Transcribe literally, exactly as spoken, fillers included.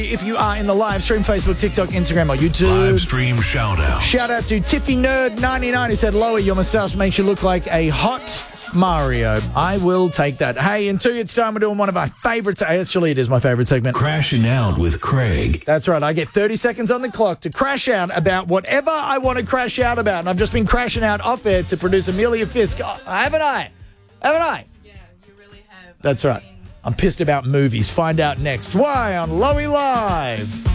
If you are in the live stream, Facebook, TikTok, Instagram, or YouTube. Live stream shout out. Shout out to Tiffy Nerd ninety-nine who said, Loey, your moustache makes you look like a hot Mario. I will take that. Hey, in two years' time, we're doing one of our favourites. Actually, it is my favourite segment. Crashing Out with Craig. That's right. I get thirty seconds on the clock to crash out about whatever I want to crash out about. And I've just been crashing out off air to produce Amelia Fisk. Oh, haven't I? Haven't I? Yeah, you really have. That's right. I'm pissed about movies. Find out next. Why on Loey Live?